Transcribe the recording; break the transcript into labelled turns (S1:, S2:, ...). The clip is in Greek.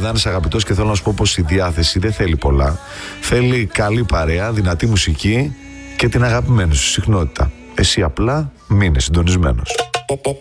S1: να είσαι αγαπητός και θέλω να σου πω πως η διάθεση δεν θέλει πολλά. Θέλει καλή παρέα, δυνατή μουσική και την αγαπημένη σου συχνότητα. Εσύ απλά μείνε συντονισμένος.